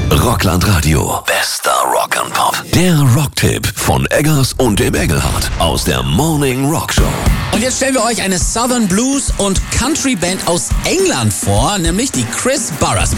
Rockland Radio. Bester Rock and Pop. Der Rocktipp von Eggers und dem Engelhardt aus der Morning Rock Show. Und jetzt stellen wir euch eine Southern Blues und Country Band aus England vor, nämlich die Chris Burrers Band.